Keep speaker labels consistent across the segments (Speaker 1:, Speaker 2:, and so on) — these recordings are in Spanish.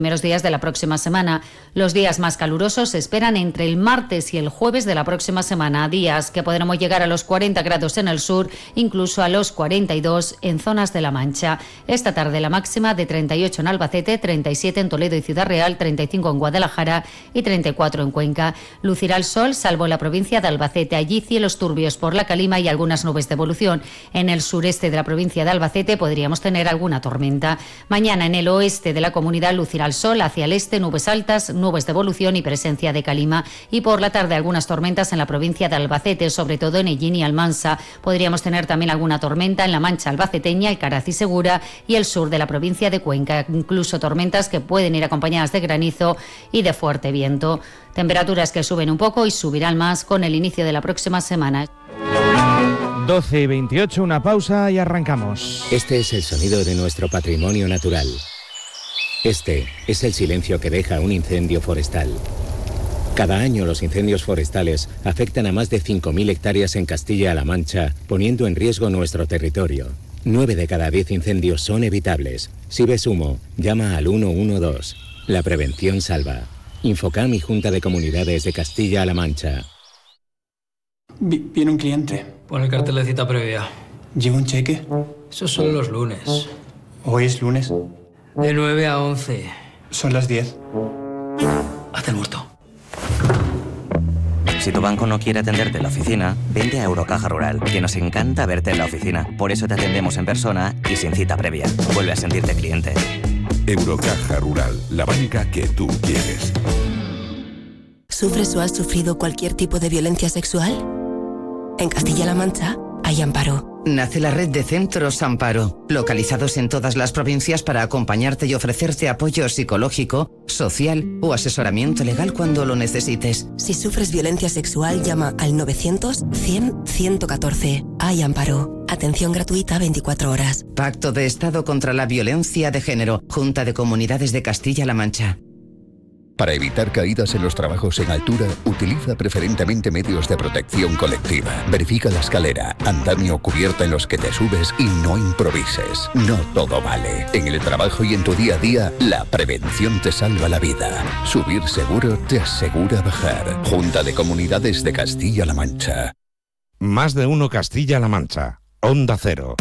Speaker 1: Primeros días de la próxima semana. Los días más calurosos se esperan entre el martes y el jueves de la próxima semana, días que podremos llegar a los 40 grados en el sur, incluso a los 42 en zonas de La Mancha. Esta tarde la máxima de 38 en Albacete, 37 en Toledo y Ciudad Real, 35 en Guadalajara y 34 en Cuenca. Lucirá el sol, salvo en la provincia de Albacete. Allí cielos turbios por la calima y algunas nubes de evolución. En el sureste de la provincia de Albacete podríamos tener alguna tormenta. Mañana en el oeste de la comunidad lucirá el sol, hacia el este nubes altas, nubes de evolución y presencia de calima, y por la tarde algunas tormentas en la provincia de Albacete, sobre todo en Ellín y Almansa. Podríamos tener también alguna tormenta en la Mancha albaceteña, Alcaraz y Segura y el sur de la provincia de Cuenca, incluso tormentas que pueden ir acompañadas de granizo y de fuerte viento. Temperaturas que suben un poco y subirán más con el inicio de la próxima semana.
Speaker 2: 12:28, una pausa y arrancamos.
Speaker 3: Este es el sonido de nuestro patrimonio natural. Este es el silencio que deja un incendio forestal. Cada año los incendios forestales afectan a más de 5.000 hectáreas en Castilla-La Mancha, poniendo en riesgo nuestro territorio. 9 de cada 10 incendios son evitables. Si ves humo, llama al 112. La prevención salva. Infocam y Junta de Comunidades de Castilla-La Mancha.
Speaker 4: Viene un cliente.
Speaker 5: Pon el cartel de cita previa.
Speaker 4: ¿Lleva un cheque?
Speaker 5: Esos son los lunes.
Speaker 4: ¿Hoy es lunes?
Speaker 5: De 9 a 11.
Speaker 4: Son las 10.
Speaker 5: Haz el muerto.
Speaker 6: Si tu banco no quiere atenderte en la oficina, vente a Eurocaja Rural, que nos encanta verte en la oficina. Por eso te atendemos en persona y sin cita previa. Vuelve a sentirte cliente.
Speaker 7: Eurocaja Rural, la banca que tú quieres.
Speaker 8: ¿Sufres o has sufrido cualquier tipo de violencia sexual? En Castilla-La Mancha hay Amparo.
Speaker 9: Nace la red de centros Amparo, localizados en todas las provincias para acompañarte y ofrecerte apoyo psicológico, social o asesoramiento legal cuando lo necesites.
Speaker 8: Si sufres violencia sexual, llama al 900-100-114. Hay Amparo. Atención gratuita 24 horas.
Speaker 9: Pacto de Estado contra la Violencia de Género. Junta de Comunidades de Castilla-La Mancha.
Speaker 7: Para evitar caídas en los trabajos en altura, utiliza preferentemente medios de protección colectiva. Verifica la escalera, andamio o cubierta en los que te subes y no improvises. No todo vale. En el trabajo y en tu día a día, la prevención te salva la vida. Subir seguro te asegura bajar. Junta de Comunidades de Castilla-La Mancha.
Speaker 10: Más de uno Castilla-La Mancha. Onda Cero.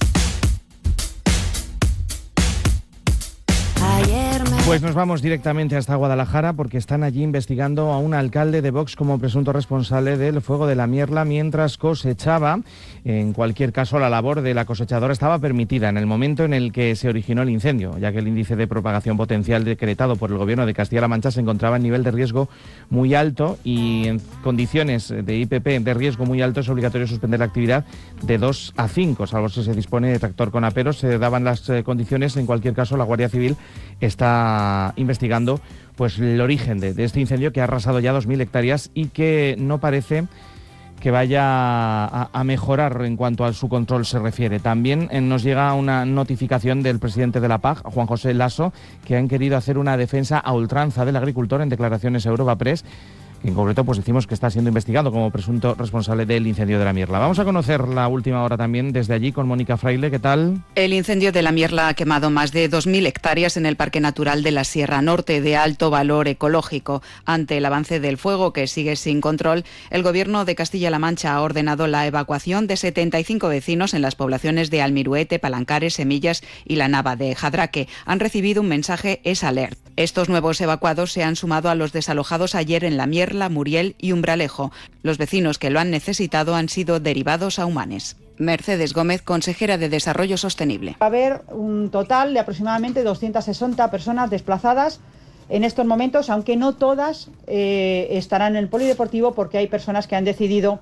Speaker 2: Pues nos vamos directamente hasta Guadalajara porque están allí investigando a un alcalde de Vox como presunto responsable del fuego de la Mierla mientras cosechaba. En cualquier caso, la labor de la cosechadora estaba permitida en el momento en el que se originó el incendio, ya que el índice de propagación potencial decretado por el Gobierno de Castilla-La Mancha se encontraba en nivel de riesgo muy alto y en condiciones de IPP de riesgo muy alto es obligatorio suspender la actividad de 2 a 5, salvo si se dispone de tractor con aperos. Se daban las condiciones. En cualquier caso, la Guardia Civil está investigando pues el origen de este incendio que ha arrasado ya 2.000 hectáreas y que no parece que vaya a mejorar en cuanto a su control se refiere. También nos llega una notificación del presidente de la PAG, Juan José Lasso, que han querido hacer una defensa a ultranza del agricultor en declaraciones a Europa Press. En concreto, pues decimos que está siendo investigado como presunto responsable del incendio de la Mierla. Vamos a conocer la última hora también desde allí con Mónica Fraile. ¿Qué tal?
Speaker 11: El incendio de la Mierla ha quemado más de 2.000 hectáreas en el Parque Natural de la Sierra Norte, de alto valor ecológico. Ante el avance del fuego, que sigue sin control, el Gobierno de Castilla-La Mancha ha ordenado la evacuación de 75 vecinos en las poblaciones de Almiruete, Palancares, Semillas y la Nava de Jadraque. Han recibido un mensaje S-Alert. Estos nuevos evacuados se han sumado a los desalojados ayer en la Mierla, Muriel y Umbralejo. Los vecinos que lo han necesitado han sido derivados a Humanes. Mercedes Gómez, consejera de Desarrollo Sostenible.
Speaker 12: Va a haber un total de aproximadamente 260 personas desplazadas en estos momentos, aunque no todas estarán en el polideportivo porque hay personas que han decidido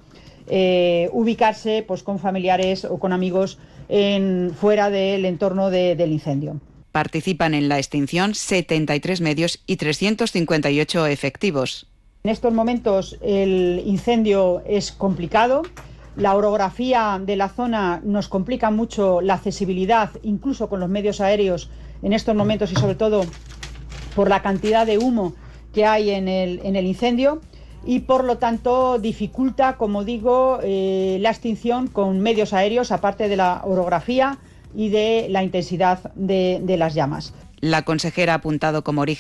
Speaker 12: ubicarse pues, con familiares o con amigos fuera del entorno del incendio.
Speaker 11: Participan en la extinción 73 medios y 358 efectivos.
Speaker 12: En estos momentos el incendio es complicado, la orografía de la zona nos complica mucho la accesibilidad, incluso con los medios aéreos en estos momentos y sobre todo por la cantidad de humo que hay en el incendio y por lo tanto dificulta, como digo, la extinción con medios aéreos, aparte de la orografía y de la intensidad de las llamas.
Speaker 11: La consejera ha apuntado como origen